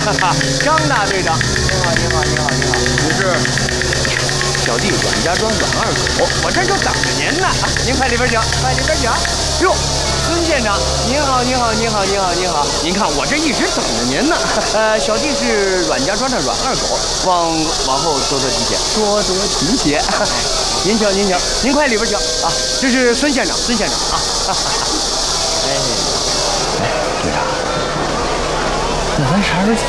张大队长，您好，您好，您好，您好。 你是小弟阮家庄阮二狗，我这就等着您呢。您快里边请，快里边请。哟，孙县长，您好，您好，您好，您好，您好。您看我这一直等着您呢。小弟是阮家庄的阮二狗，往后多多提携，多多提携。您请，您请，您快里边请啊。这是孙县长，孙县长啊。哎，队长，那咱啥时候